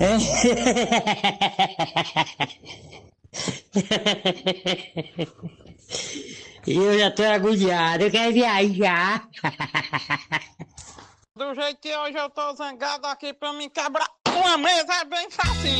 Eu já tô agoniado, eu quero viajar. Do jeito que hoje eu tô zangado aqui pra me quebrar uma mesa é bem fácil.